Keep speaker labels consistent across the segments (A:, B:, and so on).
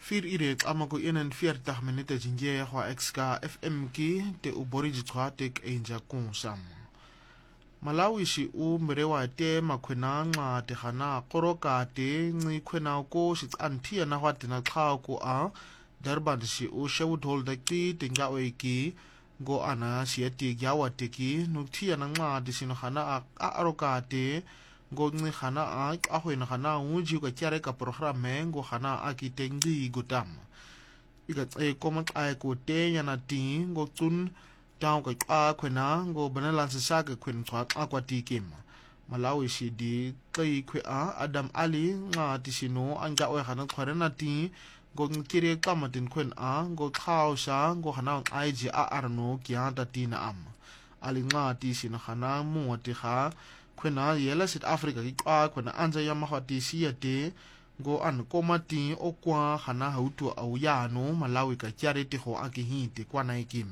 A: 4 ama ko 41 minute jinje hwa exka FM ki te uboriji twatek enja kunsam. Malawi shi u mrewa te makwena nga te khana koroka te ngi kwena ko shi antia na hwa na kha ko a Durban shi u shewut holder ki te ngawe ki go ana shi ati gyawa te ki nuktia na nga de sino khana a aroka te go ngi khana a hwena khana uji ka kyare ka programe go khana a ki tengi gutam iga koma ko te yana ti go tun taw ka khwena go banala sa ka khwen thwa kwa ti kim Malawi shi di kwe a Adam Ali nga ti sino anga we khana khwarena ti go ngkire kamatin khwen a go khaw sha go khana IG a arno kya ta ti na am ali nga ti sino khana mu ti kha kwena yela South Africa ki kwena anja ya mahwati siyate go an komati okwa khana hautu au ya no Malawi ka charity ho akihiti kwa na ikim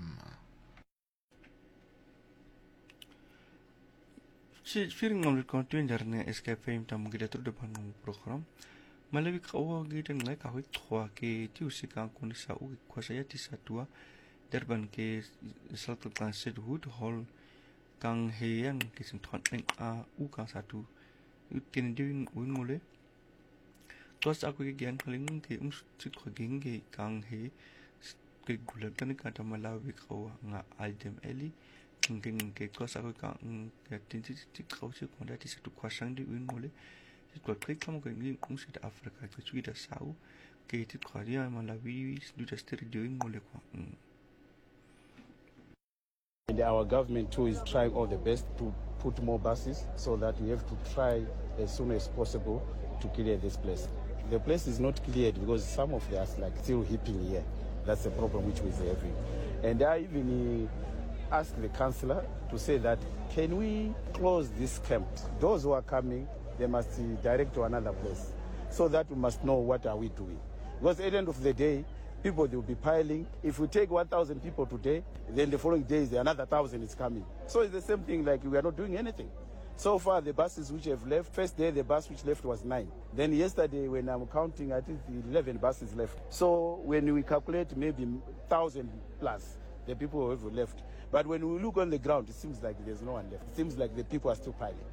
B: si feeling on kontuin jarne escape fame tam gida tur depan program Malawi ka o gida ngai ka hoi thwa ke ti usika kun sa u kwa sa ya ti satua Durban ke salto transit hood hall kang heyan kisim thon eng a u ka satu utin din un mole tos aku ke gian haling ke sit ko ging ke kang he ke gulat kan ka ta Malawi ko nga item eli king ke tos aku ka ke tin ti ko si ko da ti satu kwasang di un mole sit ko ke kam ko ngi South Africa ke su da sau ke ti ko dia Malawi du da ster di un mole ko
C: And our government too is trying all the best to put more buses so that we have to try as soon as possible to clear this place. The place is not cleared because some of us like still heaping here. That's the problem which we're having. And I even asked the councillor to say that can we close this camp? Those who are coming, they must direct to another place so that we must know what are we doing. Because at the end of the day, people they will be piling. If we take 1,000 people today, then the following days another 1,000 is coming. So it's the same thing, like we are not doing anything. So far the buses which have left, first day the bus which left was 9. Then yesterday when I'm counting, I think 11 buses left. So when we calculate maybe 1,000 plus the people who have left. But when we look on the ground, it seems like there's no one left. It seems like the people are still piling.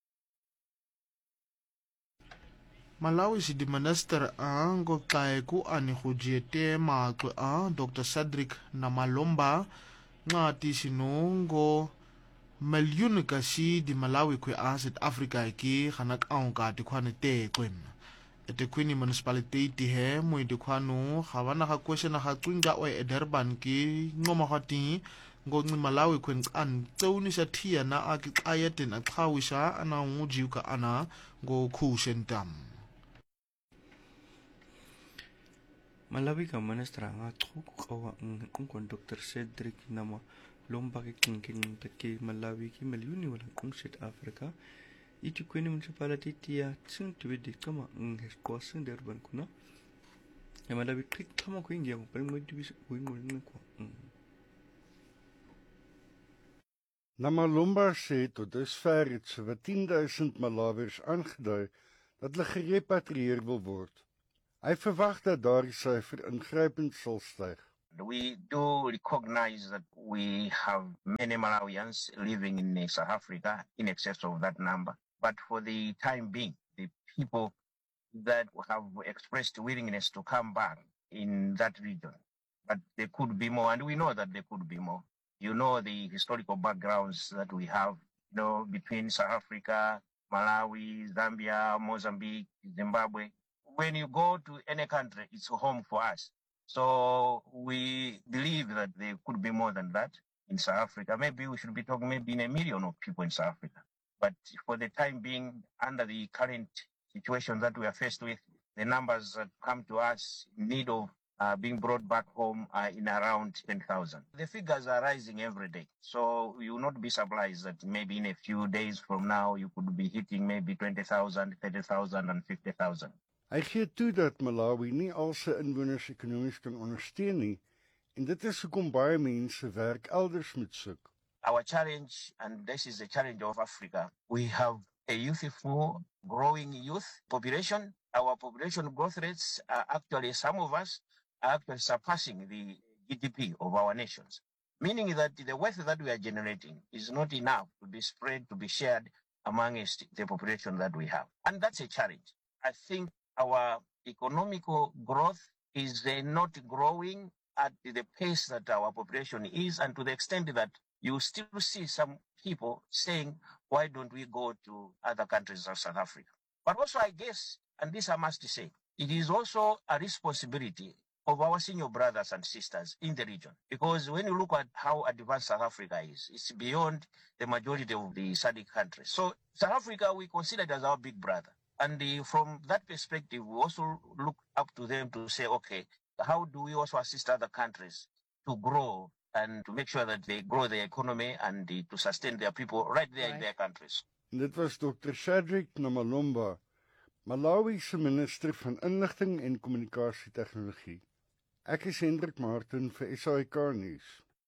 A: Malawi si di minister ang go kay ku ani khujete ma ku Dr. Cedric Namalomba nga ti sinungo milyun ka si di Malawi ku South Africa ki khanak ang ka ti khwane te kwem ete kwini municipality ti he mo di khwanu khawana ka question ha twinga o Durban ki ngoma khati go ngi Malawi kwen an tsewni sa thia na a ki ayeten a khawisha ana nguji ka ana go khu sentam
B: Malawi ka ministra nga thuk kawa ng Dr. Cedric Nama lomba ke king ke Malawi ki milyoni wala kung South Africa iti kweni municipality tia tsing tuwe di kama ng heskwasin Durban kuna ya Malawi klik kama ko ingia ko paling mo dibis uing mo ko
D: Namalomba sê tot dusver het so 10,000 Malawiërs aangedui dat hulle gerepatrieer wil word. Hy verwag dat daardie syfer ingrypend sal styg.
E: We do recognize that we have many Malawians living in South Africa in excess of that number. But for the time being, the people that have expressed willingness to come back in that region, but there could be more, and we know that there could be more. You know the historical backgrounds that we have, between South Africa, Malawi, Zambia, Mozambique, Zimbabwe. When you go to any country, it's home for us. So we believe that there could be more than that in South Africa. Maybe we should be talking maybe in 1 million of people in South Africa. But for the time being, under the current situation that we are faced with, the numbers that come to us in need of being brought back home are in around 10,000. The figures are rising every day. So you will not be surprised that maybe in a few days from now, you could be hitting maybe 20,000, 30,000 and 50,000.
D: Hy gee toe dat Malawi nie al sy inwoners ekonomies kan ondersteun nie en dit is hoekom baie mense werk elders moet soek.
E: Our challenge, and this is the challenge of Africa, we have a youthful, growing youth population, our population growth rates are actually, some of us are actually surpassing the GDP of our nations, meaning that the wealth that we are generating is not enough to be spread, to be shared amongst the population that we have. And that's a challenge. I think our economical growth is not growing at the pace that our population is, and to the extent that you still see some people saying, why don't we go to other countries of South Africa? But also, I guess, and this I must say, it is also a responsibility of our senior brothers and sisters in the region. Because when you look at how advanced South Africa is, it's beyond the majority of the SADC countries. So South Africa, we consider it as our big brother. And from that perspective, we also look up to them to say, okay, how do we also assist other countries to grow and to make sure that they grow their economy and to sustain their people right there in their countries.
D: Dit was Dr. Cedric Namalomba, Malawi se minister van Inligting en Kommunikasietegnologie. Ek is Hendrik Martin vir SAK nuus.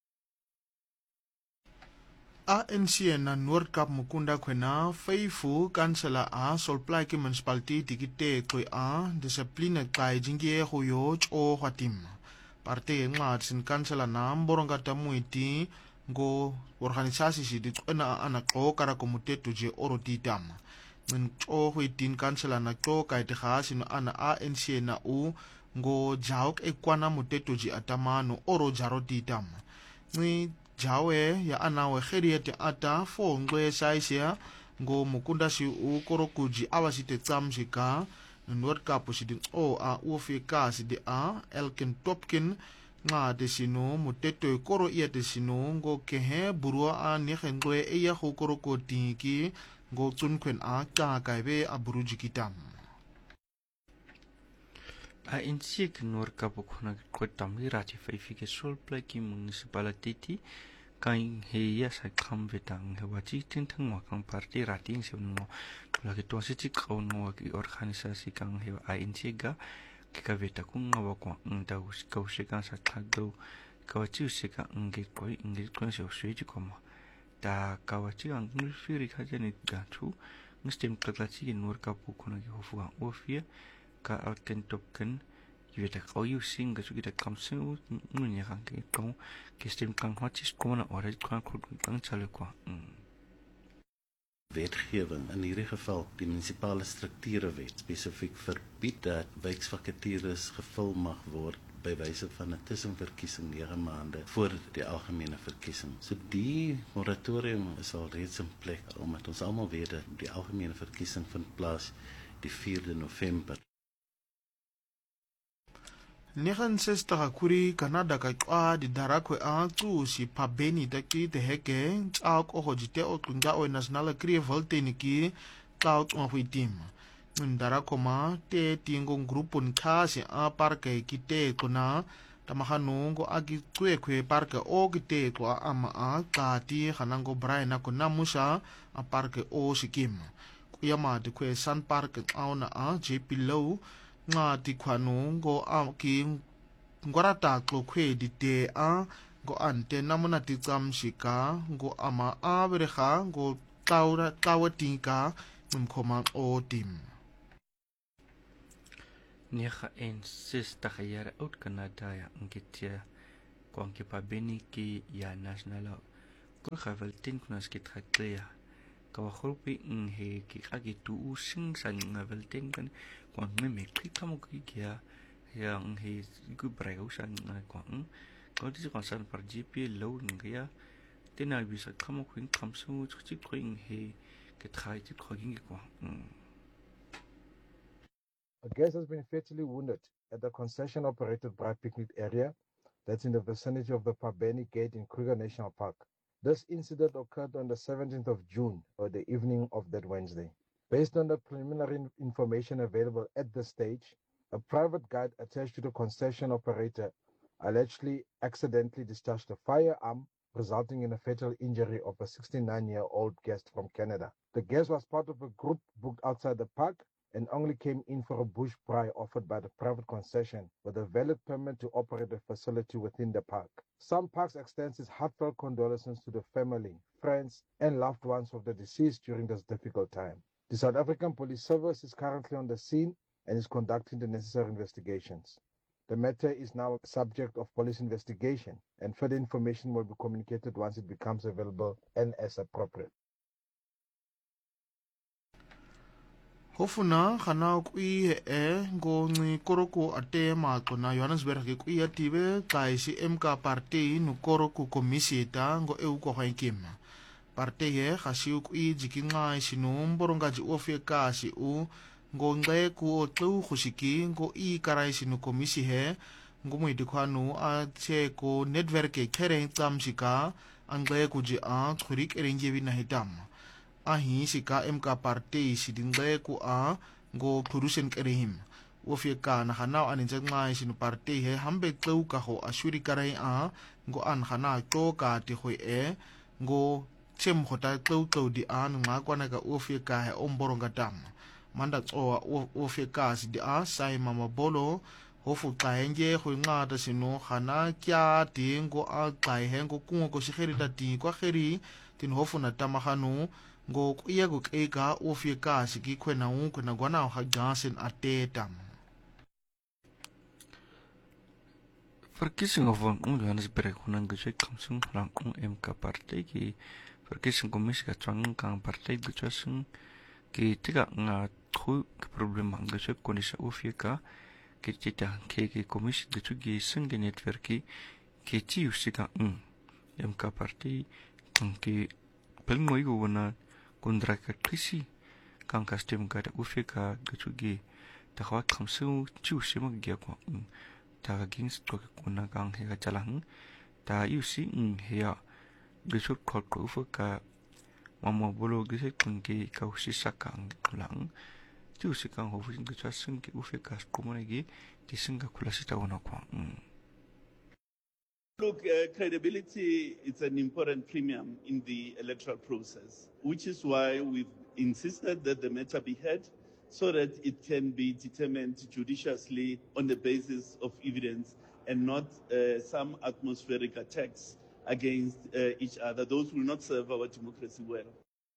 A: ANC na Noord-Kaap Mukunda Kwena feifu kansela a Solplaatje municipaliteit dikite a discipline kai jingie huyo cho hwatim. Parte nga sin kansela na mboronga tamuiti ngo organisasi si ditwena anako kara komutetu je orotitam. Min cho hwitin kansela na cho kai tikhasi no ana ANC na u ngo jaok ekwana mutetu je atamano oro jarotitam. Ni jawe ya anawe kheriete ata fo ngwe saisia ngo Mukunda si u korokuji awasite tsamjika Noord-Kaap sidin o a ufika sidi a Elkin Topkin nga desino muteto koro ia desino ngo kehe burua a nikhengwe eya ho korokotiki ngo tsunkwen a ka kaibe aburuji kitam.
B: ANC ke Noord-Kaap khona kotamli rati faifike Solplaatje municipality kain heya sa khamvetang hewachi tintang wakang parti rating sebno lagi tuasiti kauno ki organisasi kang hewa ANC ga kikaveta kunga wakwa ndau kaushika sa tagdo kawachi usika ngit koi so sweji koma da kawachi ang ngfiri khajani gatu ngestem klaklachi Noord-Kaap khona ki hofuga ofia ka Elkin Topkin Jyveta kauyu singa sugita kamsu nunya kan ke kong kistem kan hotjes komana ora kan kan chale kwa.
F: Wetgewing, in hierdie geval die munisipale strukturewet, spesifiek verbied dat wijkvakatures gevul mag word by wyse van 'n tussenverkiesing 9 maande voor die algemene verkiesing. So die moratorium is al reeds in plek, omdat ons almal weet dat die algemene verkiesing vind plaas die 4de November.
A: 69 kuri Canada ka kwa di darakwe a tu si pabeni taki te heke tsaok oho jite o tunga o national krie volteniki tsaok o huitim. Ndarako ma te tingo grupo nkasi a parke ki te kuna tamahanungo agi kwe parke o ki te kwa ama a kati hanango Brian ako namusa a parke o sikim. Kuyama di kwe Sun Park auna a JP Low nga tikwanu ngo ki ngorata klokwe dite a ngo ante namuna titsamshika ngo ama abereha ngo tawatinka mkhoma o tim.
B: 69 jaar oud Canada ya ngitia kwang ki pabeni ki ya national ko khavel tin kuna skit khatya kawa khulpi he ki agi tu sing sang ngavel tin kan kwang me ki kamo ki ya yang he gu breu sang kwang ko dis konsan par GP low ngia tena bisa kamo kuin kamsu chi kuin he ke trai ti khoging kwang.
G: A guest has been fatally wounded at the concession-operated Braai Picnic area that's in the vicinity of the Pabeni Gate in Kruger National Park. This incident occurred on the 17th of June, or the evening of that Wednesday. Based on the preliminary information available at this stage, a private guide attached to the concession operator allegedly accidentally discharged a firearm, resulting in a fatal injury of a 69-year-old guest from Canada. The guest was part of a group booked outside the park and only came in for a bush braai offered by the private concession with a valid permit to operate a facility within the park. Some parks extends its heartfelt condolences to the family, friends, and loved ones of the deceased during this difficult time. The South African Police Service is currently on the scene and is conducting the necessary investigations. The matter is now subject of police investigation, and further information will be communicated once it becomes available and as appropriate.
A: Hofuna gana kwi ngonci koroko ate maqo na Johannesburg kwi atibe qaisi MK party no koroko komisita ngo euko haikima. Party ye khasi kwi jikinga sinu mborongaji ofekasi u ngonxe ku oxu khushiki ngo ikarai sinu komisi he ngo muidikhwanu a cheko network e khere tsamshika angle kuji a churik erengebi na hitama. Ahi sika MK party sidingle ku a ngo khurushen kerehim ofeka na hanao aninje ngai sinu party he hambe xeu ka ho ashuri karai a ngo an khana to ka ti khoi ngo chem khota xeu di an nga kwana ka ofeka he omboronga tama manda tsoa ofeka si di a sai mama bolo hofu qaenge khoi ngata sinu khana kya ti ngo a qai he ngo kungo ko shigeri dati kwa kheri tin hofu na tamahanu ngo kuya go keka ofika siki khwena u khwena gwana ha gasen ateta
B: Verkiesing van Johannesburg hunang gechek kamsung rang MK party ki verkiesing komisi ka twang kang party gechasung ki tiga nga khu ke problem ang gechek konisa ofika ki tita ke komisi gechugi singe network ki ti usika MK party kang ki pelngoi go wana kundra ka krisi kang kastem ka ufika gechugi takwa kamsu chu sima gya ko ta gins to kuna kang he ka chalang ta yusi he ya gechuk khol ko ufika mama bolo gese kunki ka usi sakang kulang chu sikang ho fujin gecha sing ki ufika komunegi tisinga kulasita wana kwa
H: Look, credibility is an important premium in the electoral process, which is why we've insisted that the matter be heard so that it can be determined judiciously on the basis of evidence and not some atmospheric attacks against each other. Those will not serve our democracy well.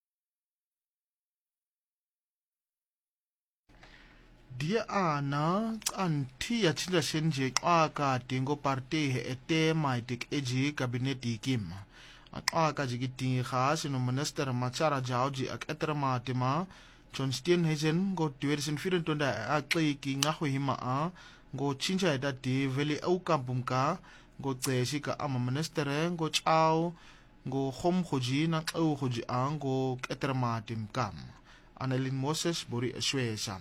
A: Dia ana anti ya chinda shenje aka tingo party he ete maitik eji kabineti kim aka jigiti khas no minister Machara Jauji ak etrama tema John Steenhuisen go 2024 aqiki ngaho hima a go chinja dati veli au kampumka go tseshi ka ama minister go chao go khom khoji na au khoji ango etrama tim kam Annelien Moses bori eswesam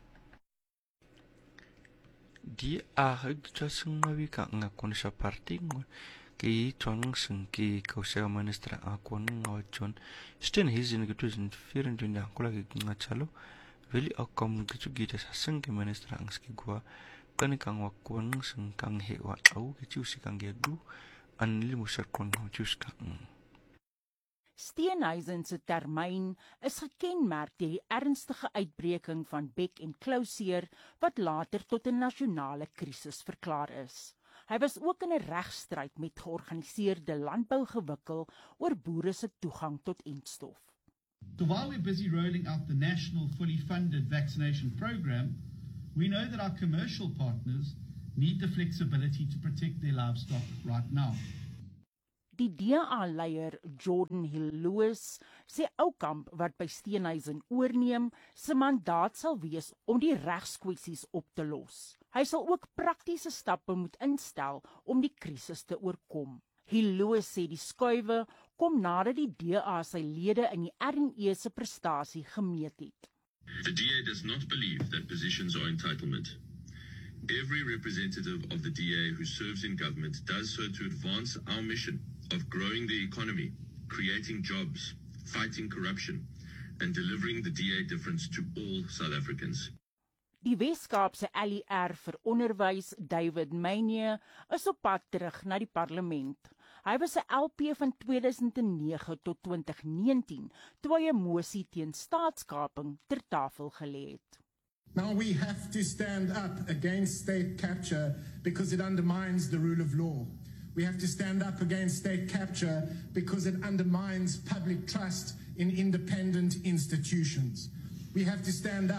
B: di gechasung mawi ka nga konisa party ki chong sing ki kausa minister akon ngawchon Steenhuisen ge 2024 kula ki nga chalo veli akom gechugi ta sing ki minister angski gwa kan kang wakon sing kang he wa au ki chusi kang ge du Annelien Moses kon chus ka
I: Steenhuisen se termyn is gekenmerk deur die ernstige uitbreking van bek- en klauseer wat later tot 'n nasionale krisis verklaar is. Hy was ook in 'n regstryd met georganiseerde landbou gewikkel oor boere se toegang tot entstof.
J: So while we're busy rolling out the national fully funded vaccination program, we know that our commercial partners need the flexibility to protect their livestock right now.
I: Die DA-leier Jordan Hill-Lewis sê Oukamp wat by Steenhuisen oorneem, se mandaat sal wees om die regskwessies op te los. Hy sal ook praktiese stappe moet instel om die krisis te oorkom. Hill-Lewis sê die skuwe kom nadat die DA sy lede in die RNE se prestasie gemeet het.
K: The DA does not believe that positions are entitlement. Every representative of the DA who serves in government does so to advance our mission of growing the economy, creating jobs, fighting corruption, and delivering the DA difference to all South Africans.
I: Die Weskaapse LER vir onderwys, David Meyne, is op pad terug na die parlement. Hy was 'n LP van 2009 tot 2019, toe hy 'n mosie teen staatskaping ter tafel gelê het.
L: Now we have to stand up against state capture because it undermines the rule of law. We have to stand up against state capture because it undermines public trust in independent institutions. We have to stand up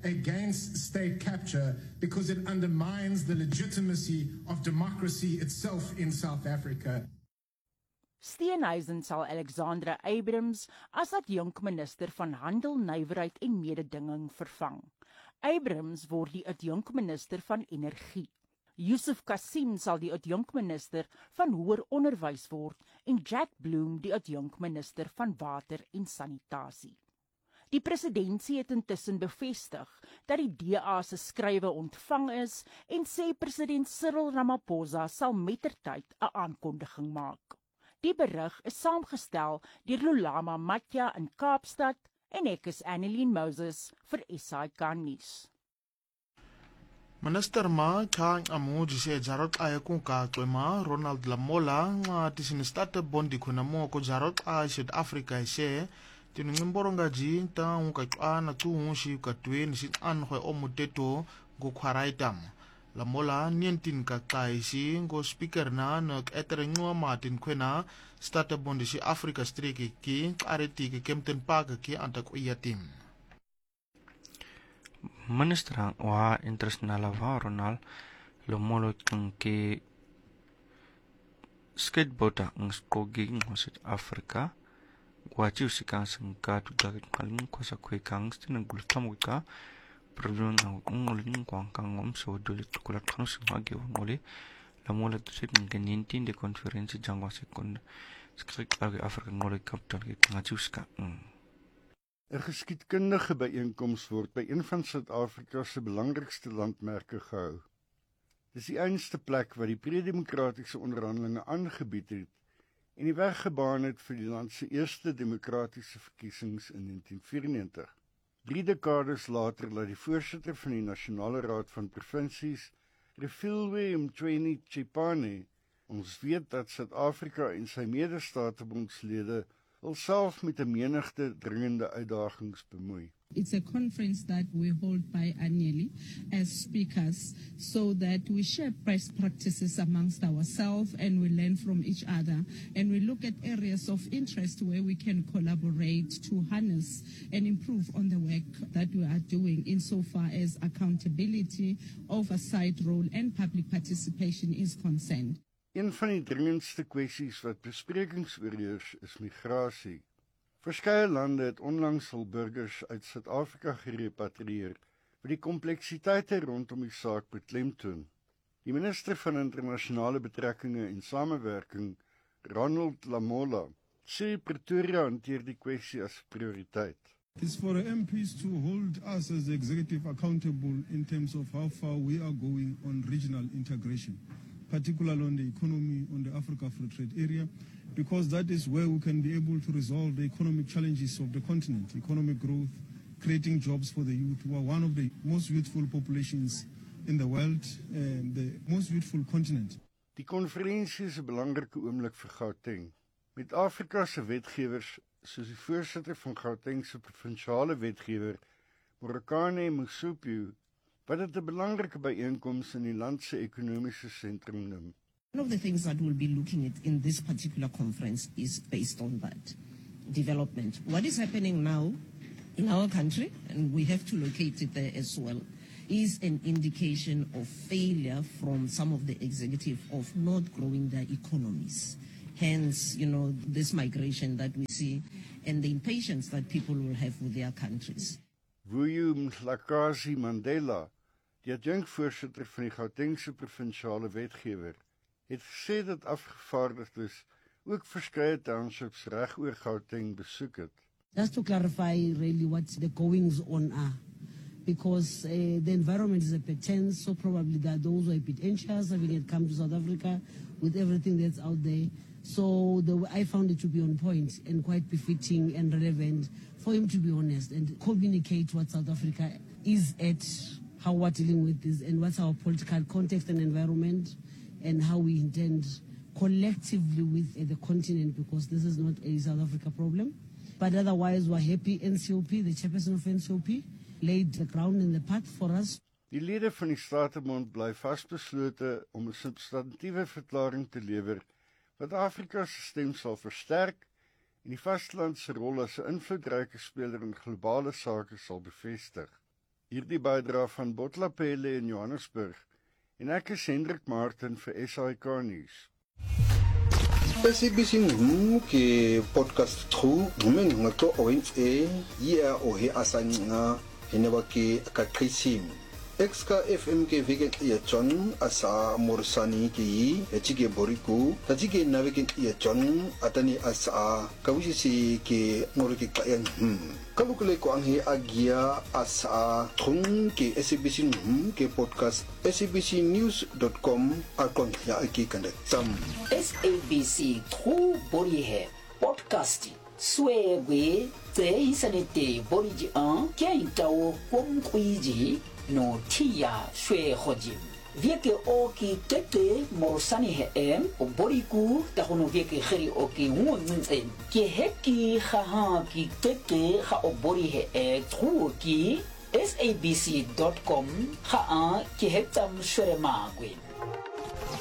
L: against state capture because it undermines the legitimacy of democracy itself in South Africa.
I: Steenhuisen sal Alexandra Abrams as adjunkminister van Handel, Nywerheid en Mededinging vervang. Abrams word die adjunkminister van Energie. Yusuf Kassim sal die adjunkminister van Hoër Onderwys word en Jack Bloom die adjunkminister van Water en Sanitasie. Die presidentsie het intussen bevestig dat die DA se skrywe ontvang is en sê president Cyril Ramaphosa sal mettertyd 'n aankondiging maak. Die berig is saamgestel deur Lulama Matja in Kaapstad en ek is Annelien Moses vir SAK nuus.
A: Minister ma xa amuji she Jarot aye kunkaxwe ma Ronald Lamola nxa tisinistata bondi khona moko Jarot a South Africa she tinungimboronga jinta unkaxwana tsuhunshi katweni xinxanhwe omuteto ngokhwaraitam. Lamola nientin kaxaishi ngo speaker na nok eterenwa Martin khwena stata bondi shi Africa strike ki xareti ke Kempton Park ki antakwiyatim.
B: Minister wa internasional wa Ronald Lamola ke skateboarder ng skogi ng South Africa wachi usikang sangka tudagat kalung kosa kwekang stinang gultam wika Perdun ang ngolin kwang kangom so duli tukulat kang sumagi ngoli Lamola tusit ng nintin de konferensi jangwa sekond skrik lagi Afrika ngoli kaptan ke ngachi uska.
D: 'n Geskiedkundige byeenkoms word by een van Suid-Afrika se belangrikste landmerke gehou. Dis die enigste plek waar die pre-demokratiese onderhandelinge aangebied het en die weg gebaan het vir die land se eerste demokratiese verkiesings in 1994. 3 dekades later laat die voorsitter van die Nasionale Raad van Provinsies, Refilwe Mchweni Chipane, ons weet dat Suid-Afrika en sy medestaatebondslede self met 'n menigte dringende uitdagings bemoei.
M: It's a conference that we hold biannually as speakers so that we share best practices amongst ourselves and we learn from each other and we look at areas of interest where we can collaborate to harness and improve on the work that we are doing insofar as accountability, oversight role and public participation is concerned.
D: Een van die dringendste kwessies wat besprekings oorheers is migrasie. Verskeie lande het onlangs hul burgers uit Suid-Afrika gerepatrieer, wat die kompleksiteite rondom die saak beklemtoon. Die minister van internasionale betrekkinge en samewerking, Ronald Lamola, sê Pretoria hanteer die kwessie as prioriteit.
N: It's for MPs to hold us as the executive accountable in terms of how far we are going on regional integration, particularly on the economy, on the Africa Free Trade Area, because that is where we can be able to resolve the economic challenges of the continent, economic growth, creating jobs for the youth, who are one of the most youthful populations in the world, and the most youthful continent.
D: Die konferensie is 'n belangrike oomblik vir Gauteng. Met Afrika se wetgewers, soos die voorsitter van Gauteng se provinsiale wetgewer, Morekane Moshoeshoe, wat dit 'n belangrike byeenkoms in die land se ekonomiese sentrum noem.
O: One of the things that we'll be looking at in this particular conference is based on that development. What is happening now in our country, and we have to locate it there as well, is an indication of failure from some of the executive of not growing their economies. Hence, this migration that we see and the impatience that people will have with their countries.
D: Vuyo Mhlakazi Mandela, die adjunkvoorsitter van die Gautengse provinsiale wetgewer, het gesê dat afgevaardigdes ook verskeie townships reg oor Gauteng besoek het.
P: Just to clarify really what the goings on are, because the environment is a bit tense, so probably that those who are a bit anxious having it come to South Africa with everything that's out there. So I found it to be on point and quite befitting and relevant for him to be honest and communicate what South Africa is at, how we're dealing with this and what's our political context and environment, and how we intend collectively with the continent, because this is not a South Africa problem. But otherwise, we're happy NCOP, the chairperson of NCOP, laid the ground and the path for us.
D: Die lede van die Statebond bly vasbeslote om 'n substantiëre verklaring te lewer wat Afrika se stem sal versterk en die vasteland se rol as 'n invloedryke speler in globale sake sal bevestig. Hierdie bydra van Botlapele in Johannesburg en ek is Hendrik Martin vir SAK News.
Q: SABC ke podcast true ngumen ngato owens ya ohe asanga heneba ke kakrisim exka FM ke vegan ya John asa morsani ki etike boriku tatike navike ya John atani asa kawisi ke ngorike kayan kalukule ko anghi agia asa thung ke SABC ke podcast sabcnews.com akon ya ki kandak sam
R: SABC true bori he podcasting swegwe te insanete boriji an kyaitao komkwiji no tia shwe hojim vieke oki tete morsani he boriku tahono vieke kheri oki wonten ke heki kha ki tete kha obori he true ki sabc.com kha ki hektam shwe magwe